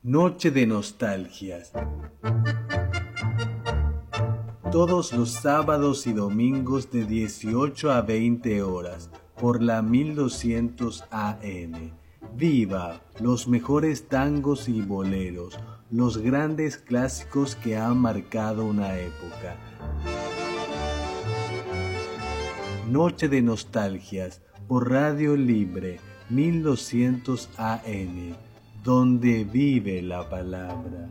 Noche de nostalgias. Todos los sábados y domingos de 18 a 20 horas por la 1200 AM. Viva los mejores tangos y boleros, los grandes clásicos que han marcado una época. Noche de nostalgias por Radio Libre 1200 AM, donde vive la palabra.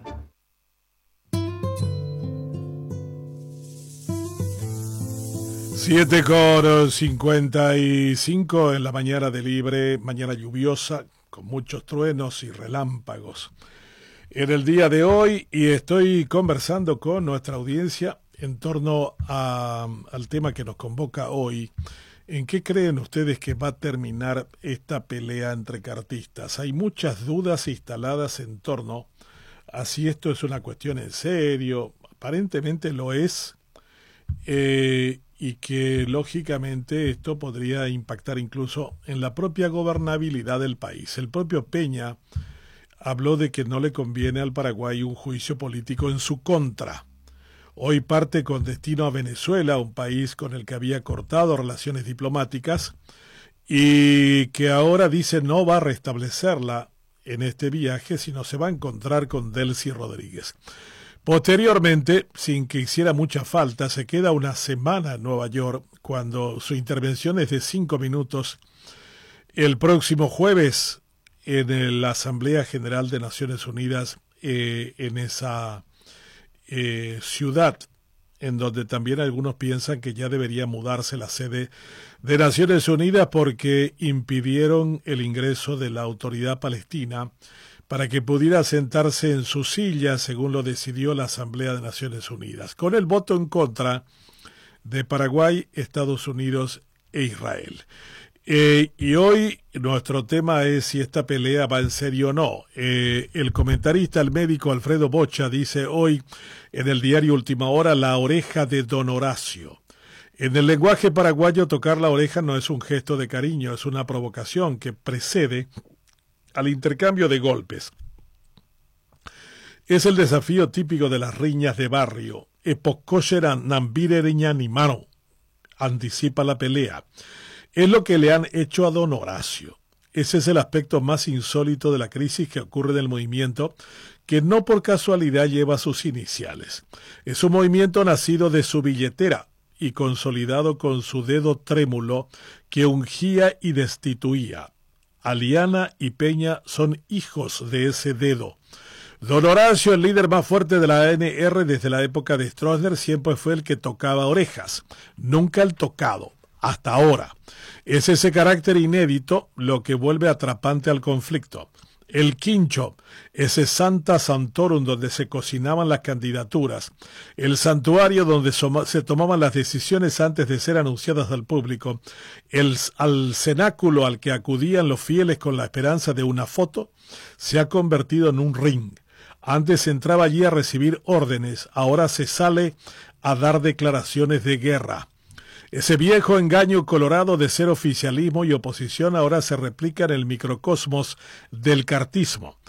Siete con 55 en la mañana de Libre, mañana lluviosa, con muchos truenos y relámpagos en el día de hoy, y estoy conversando con nuestra audiencia en torno al tema que nos convoca hoy. ¿En qué creen ustedes que va a terminar esta pelea entre cartistas? Hay muchas dudas instaladas en torno a si esto es una cuestión en serio. Aparentemente lo es, y que lógicamente esto podría impactar incluso en la propia gobernabilidad del país. El propio Peña habló de que no le conviene al Paraguay un juicio político en su contra. Hoy parte con destino a Venezuela, un país con el que había cortado relaciones diplomáticas y que ahora dice no va a restablecerla en este viaje, sino se va a encontrar con Delcy Rodríguez. Posteriormente, sin que hiciera mucha falta, se queda una semana en Nueva York, cuando su intervención es de 5 minutos, el próximo jueves en la Asamblea General de Naciones Unidas, en esa ciudad, en donde también algunos piensan que ya debería mudarse la sede de Naciones Unidas porque impidieron el ingreso de la autoridad palestina para que pudiera sentarse en su silla, según lo decidió la Asamblea de Naciones Unidas, con el voto en contra de Paraguay, Estados Unidos e Israel. Y hoy nuestro tema es si esta pelea va en serio o no. El comentarista, el médico Alfredo Bocha, dice hoy en el diario Última Hora la oreja de Don Horacio. En el lenguaje paraguayo, tocar la oreja no es un gesto de cariño, es una provocación que precede al intercambio de golpes. Es el desafío típico de las riñas de barrio. Epocócheran nambire ni mano. Anticipa la pelea. Es lo que le han hecho a Don Horacio. Ese es el aspecto más insólito de la crisis que ocurre en el movimiento, que no por casualidad lleva sus iniciales. Es un movimiento nacido de su billetera y consolidado con su dedo trémulo que ungía y destituía. Aliana y Peña son hijos de ese dedo. Don Horacio, el líder más fuerte de la ANR desde la época de Stroessner, siempre fue el que tocaba orejas, nunca el tocado, hasta ahora. Es ese carácter inédito lo que vuelve atrapante al conflicto. El quincho, ese Santa Santorum donde se cocinaban las candidaturas, el santuario donde se tomaban las decisiones antes de ser anunciadas al público, al cenáculo al que acudían los fieles con la esperanza de una foto, se ha convertido en un ring. Antes se entraba allí a recibir órdenes, ahora se sale a dar declaraciones de guerra. Ese viejo engaño colorado de ser oficialismo y oposición ahora se replica en el microcosmos del cartismo.